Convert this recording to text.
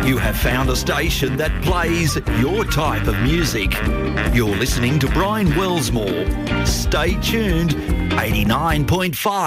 You have found a station that plays your type of music. You're listening to Brian Wellsmore. Stay tuned. 89.5